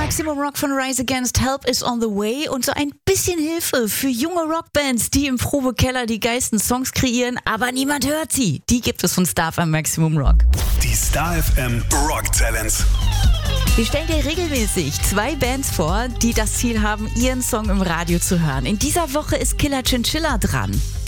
Maximum Rock von Rise Against, Help is on the way und so ein bisschen Hilfe für junge Rockbands, die im Probekeller die geilsten Songs kreieren, aber niemand hört sie. Die gibt es von Star FM Maximum Rock. Die Star FM Rock Talents. Wir stellen dir regelmäßig 2 Bands vor, die das Ziel haben, ihren Song im Radio zu hören. In dieser Woche ist Killer Chinchilla dran.